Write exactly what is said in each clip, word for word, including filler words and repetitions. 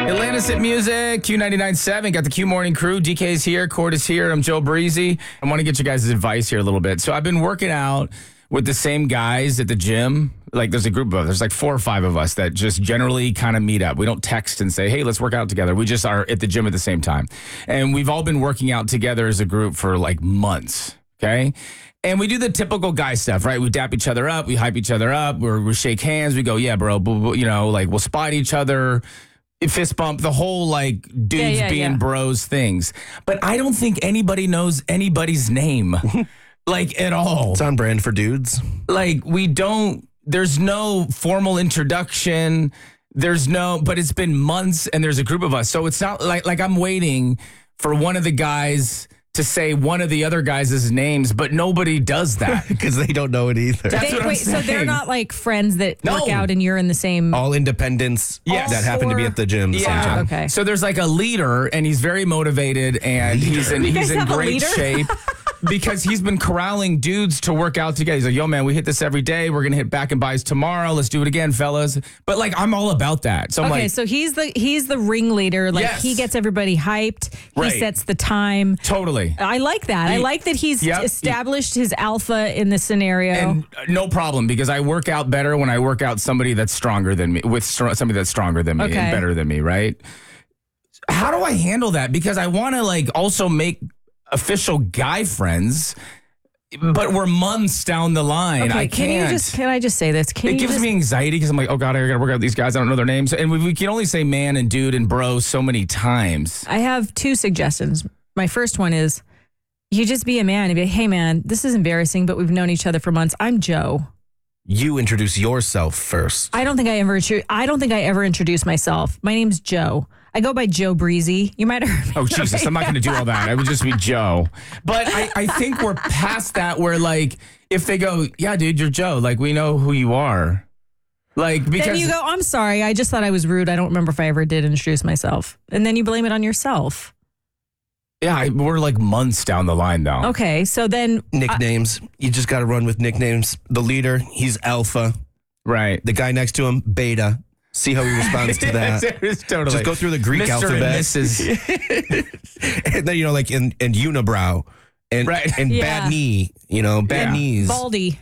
Atlantis at Music, Q ninety-nine point seven. Got the Q Morning Crew. D K's here. Cord is here. I'm Joe Breezy. I want to get you guys' advice here a little bit. So I've been working out with the same guys at the gym. Like there's a group of, there's like four or five of us that just generally kind of meet up. We don't text and say, hey, let's work out together. We just are at the gym at the same time. And we've all been working out together as a group for like months. Okay. And we do the typical guy stuff, right? We dap each other up. We hype each other up. We're, we shake hands. We go, yeah, bro. Blah, blah, you know, like we'll spot each other. Fist bump, the whole like dudes yeah, yeah, being yeah. bros things. But I don't think anybody knows anybody's name, like at all. It's on brand for dudes. Like we don't, there's no formal introduction. There's no, but it's been months and there's a group of us. So it's not like, like I'm waiting for one of the guys to say one of the other guys' names, but nobody does that. Because they don't know it either. That's they, what I'm wait, saying. So they're not like friends that No. work out and you're in the same... All independents Yes. that happen to be at the gym the Yeah. same time. Okay. So there's like a leader and he's very motivated and he's in, You he's guys in have a great leader? shape because he's been corralling dudes to work out together. He's like, yo, man, we hit this every day. We're going to hit back and buys tomorrow. Let's do it again, fellas. But like, I'm all about that. So I'm Okay, like, so he's the he's the ringleader. Like Yes. he gets everybody hyped. He Right. sets the time. totally. I like that. I He- like that he's Yep. established his alpha in the scenario. And uh, no problem because I work out better when I work out somebody that's stronger than me, with str- somebody that's stronger than me Okay. and better than me, right? How do I handle that? Because I want to like also make official guy friends, but we're months down the line. okay, I can can't. you just can I just say this? Can It you gives just, me anxiety because I'm like, oh God, I gotta work out with these guys. I don't know their names. And we, we can only say man and dude and bro so many times. I have two suggestions. My first one is you just be a man and be like, hey man, this is embarrassing, but we've known each other for months. I'm Joe. You introduce yourself first. I don't think I ever I don't think I ever introduced myself. My name's Joe. I go by Joe Breezy. You might have heard me. Oh, Jesus, I'm not going to do all that. I would just be Joe. But I, I think we're past that where, like, if they go, yeah, dude, you're Joe. Like, we know who you are. Like, because... Then you go, I'm sorry. I just thought I was rude. I don't remember if I ever did introduce myself. And then you blame it on yourself. Yeah, I, we're like months down the line, though. Okay, so then... Nicknames. you just got to run with nicknames. The leader, he's Alpha. Right. The guy next to him, Beta. See how he responds to that. Totally. Just go through the Greek Mister alphabet. and Missus And then, you know, like, in, and unibrow. And, Right. and Yeah. bad knee, you know, bad Yeah. knees. Baldy.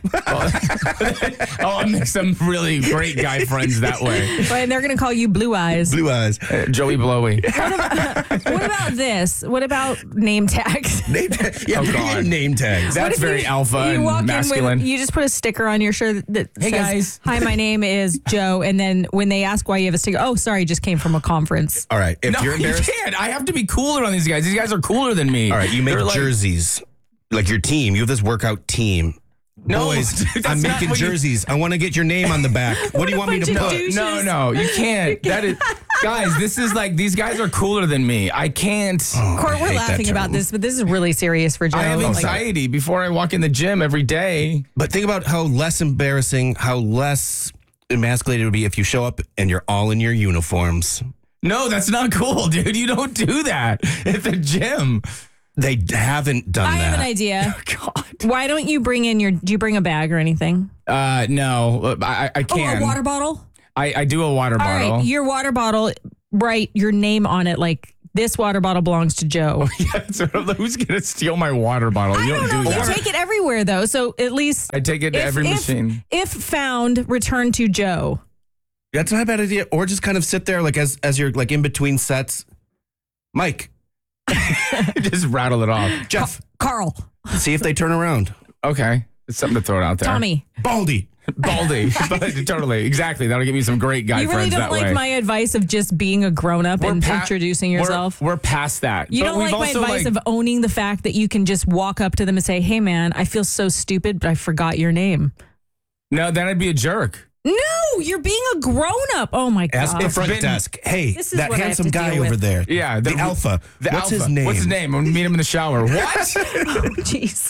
Oh, I make some really great guy friends that way. And they're going to call you Blue Eyes. Blue eyes. Uh, Joey Blowy. What about this? What about name tags? Name tag. Yeah, Oh, bring God. in name tags. That's What if very you, alpha you and walk masculine. In with, you just put a sticker on your shirt that Hey, says, guys. hi, my name is Joe. And then when they ask why you have a sticker, oh, sorry, just came from a conference. All right. If no, you're you embarrassed, can't. I have to be cooler on these guys. These guys are cooler than me. all right, you make They're like- jerseys. Like your team. You have this workout team. No, Boys, that's I'm not making what you- jerseys. I want to get your name on the back. What do you want me to bunch of put? douches. No, no, you can't. That is, guys. This is like these guys are cooler than me. I can't. Oh, Court, I we're hate that laughing about term. this, but this is really serious for Joe. I have Like, anxiety before I walk in the gym every day. But think about how less embarrassing, how less emasculated it would be if you show up and you're all in your uniforms. No, that's not cool, dude. You don't do that at the gym. They haven't done I that. have an idea. God. Why don't you bring in your, do you bring a bag or anything? Uh, no, I, I can. Oh, a water bottle? I, I do a water All bottle. right, your water bottle, write your name on it like this water bottle belongs to Joe. Yeah, so who's gonna steal my water bottle? I You don't don't, know. do You that. take it everywhere though, so at least I take it to if- every if- machine. if found, return to Joe. That's not a bad idea. Or just kind of sit there like as as you're like in between sets. Mike, Just rattle it off. Jeff, Carl, see if they turn around. Okay, it's something to throw it out there. Tommy. Baldy. Baldy. totally, exactly. That'll give me some great guy You really friends don't that like way. my advice of just being a grown up We're and pa- introducing we're- yourself? We're, past that. You But don't we've like my also, advice like- of owning the fact that you can just walk up to them and say, hey man, I feel so stupid, but I forgot your name. No, then I'd be a jerk. No, you're being a grown up. Oh my God. Ask the front been- desk. Hey, This is that what I have handsome to guy deal over with. there. Yeah, The, the- alpha. The What's alpha. his name? What's his name? I'm gonna meet him in the shower. What? Jeez.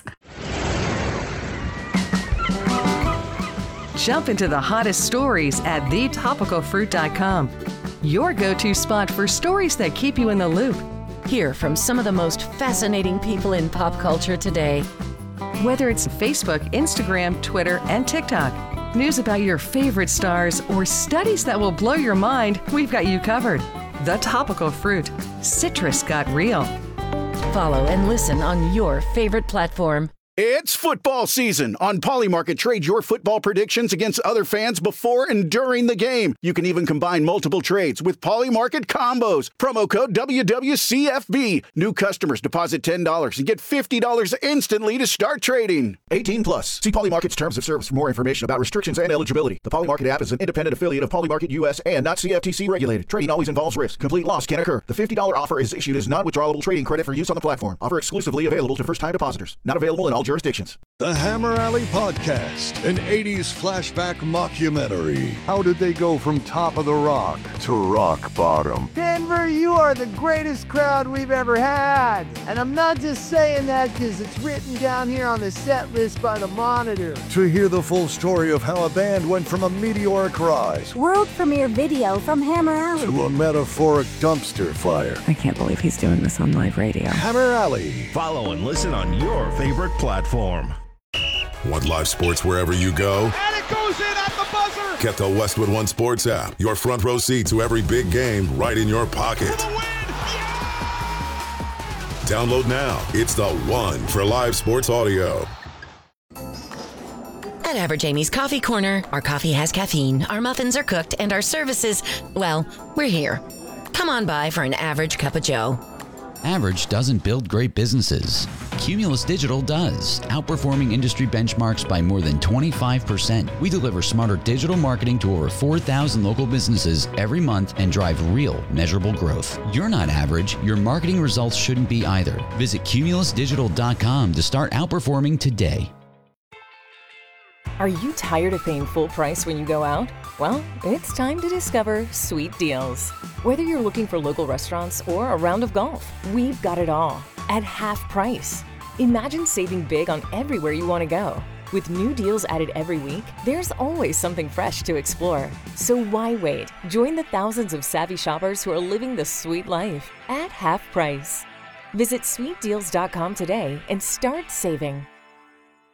Jump into the hottest stories at the topical fruit dot com. Your go-to spot for stories that keep you in the loop. Hear from some of the most fascinating people in pop culture today. Whether it's Facebook, Instagram, Twitter, and TikTok, news about your favorite stars, or studies that will blow your mind, we've got you covered. The Topical Fruit. Citrus got real. Follow and listen on your favorite platform. It's football season. On Polymarket, trade your football predictions against other fans before and during the game. You can even combine multiple trades with Polymarket combos. Promo code W W C F B. New customers deposit ten dollars and get fifty dollars instantly to start trading. eighteen plus. See Polymarket's terms of service for more information about restrictions and eligibility. The Polymarket app is an independent affiliate of Polymarket U S and not C F T C regulated. Trading always involves risk. Complete loss can occur. The fifty dollars offer is issued as non-withdrawable trading credit for use on the platform. Offer exclusively available to first-time depositors. Not available in all jurisdictions. The Hammer Alley Podcast, an eighties flashback mockumentary. How did they go from top of the rock to rock bottom? Denver, you are the greatest crowd we've ever had. And I'm not just saying that because it's written down here on the set list by the Monitor. To hear the full story of how a band went from a meteoric rise, world premiere video from Hammer Alley, to a metaphoric dumpster fire. I can't believe he's doing this on live radio. Hammer Alley. Follow and listen on your favorite platform. Want live sports wherever you go? And it goes in at the buzzer! Get the Westwood One Sports app. Your front row seat to every big game right in your pocket. For the win! Yeah! Download now. It's the one for live sports audio. At Average Amy's Coffee Corner, our coffee has caffeine, our muffins are cooked, and our services, well, we're here. Come on by for an average cup of joe. Average doesn't build great businesses. Cumulus Digital does, outperforming industry benchmarks by more than twenty-five percent. We deliver smarter digital marketing to over four thousand local businesses every month and drive real, measurable growth. You're not average. Your marketing results shouldn't be either. Visit cumulus digital dot com to start outperforming today. Are you tired of paying full price when you go out? Well, it's time to discover Sweet Deals. Whether you're looking for local restaurants or a round of golf, we've got it all at half price. Imagine saving big on everywhere you want to go. With new deals added every week, there's always something fresh to explore. So why wait? Join the thousands of savvy shoppers who are living the sweet life at half price. Visit sweet deals dot com today and start saving.